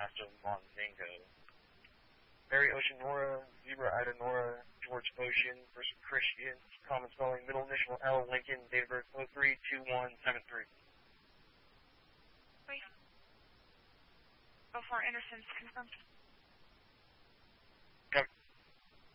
Master Monzingo. Mary Ocean Nora, Zebra Ida Nora, George Ocean, First Christian, common spelling, middle initial L, Lincoln, date of birth 032173. Wait. Before Anderson's confirmed.